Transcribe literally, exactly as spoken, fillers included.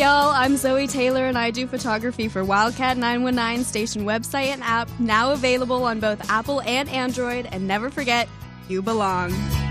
y'all. I'm Zoe Taylor, and I do photography for Wildcat nine one nine station website and app, now available on both Apple and Android. And never forget, you belong.